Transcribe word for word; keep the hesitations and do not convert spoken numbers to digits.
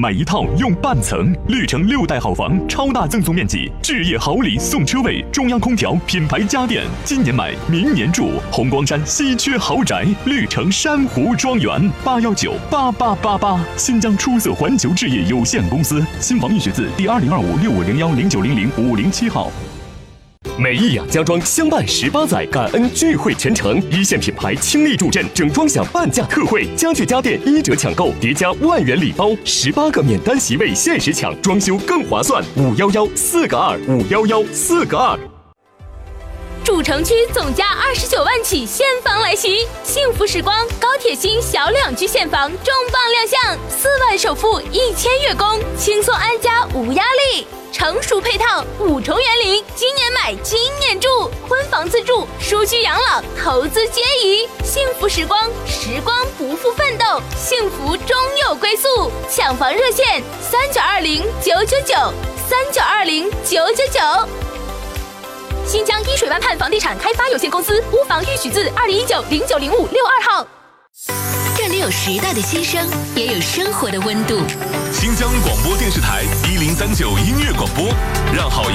买一套用半层，绿城六代好房，超大赠送面积，置业好礼送车位，中央空调，品牌家电，今年买，明年住。红光山稀缺豪宅，绿城珊瑚庄园，八幺九八八八八。新疆出色环球置业有限公司，新房预许字第二零二五六五零幺零九零零五零七号。 美意雅家装相伴十八载，感恩聚会全程，一线品牌倾力助阵，整装享半价特惠，家具家电一折抢购，叠加万元礼包，十八个免单席位限时抢，装修更划算。五幺幺四个二，五幺幺四个二。 主城区总价二十九万起现房来袭，幸福时光高铁新小两居现房重磅亮相，四万首付，一千月供，轻松安家无压力。成熟配套，五重园林，今年买今年住，婚房自住，舒居养老，投资皆宜。幸福时光，时光不负奋斗，幸福终有归宿。抢房热线：三九二零九九九，三九二零九九九。新疆依水湾畔房地产开发有限公司屋房预许字二零一九零九零五六二号。 这里有时代的心声，也有生活的温度。 新疆广播电视台一零三九音乐广播，让好。